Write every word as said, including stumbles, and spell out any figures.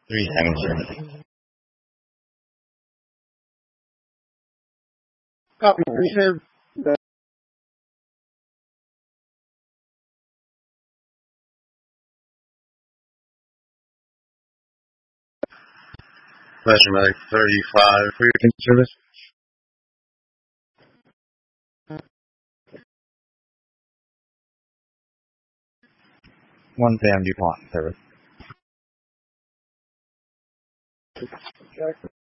Three seconds. Copy. Reserve the Flashing like thirty-five for your service. one Sam DuPont service.